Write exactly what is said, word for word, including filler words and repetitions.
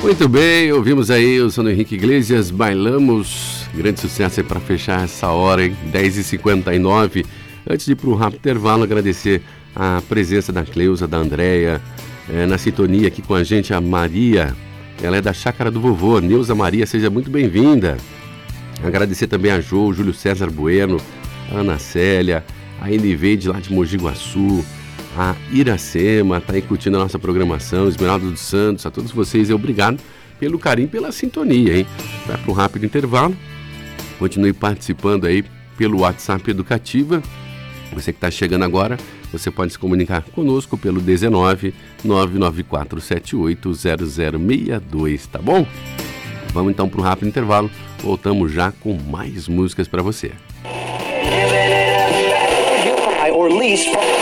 Muito bem, ouvimos aí o Sandro Henrique Iglesias, Bailamos, grande sucesso aí para fechar essa hora, hein? dez e cinquenta e nove. Antes de ir para o rápido intervalo, agradecer a presença da Cleusa, da Andréia, é, na sintonia aqui com a gente, a Maria, ela é da Chácara do Vovô. Neuza Maria, seja muito bem-vinda. Agradecer também a Jo, Júlio César Bueno, a Ana Célia, a Eniveide lá de Mogi Guaçu, a Iracema, tá aí curtindo a nossa programação, Esmeralda dos Santos, a todos vocês, obrigado pelo carinho, pela sintonia, hein? Vai para um rápido intervalo, continue participando aí pelo WhatsApp Educativa. Você que está chegando agora, você pode se comunicar conosco pelo dezenove, nove nove quatro sete oito, zero zero seis dois, tá bom? Vamos então para um rápido intervalo, voltamos já com mais músicas para você. Or lease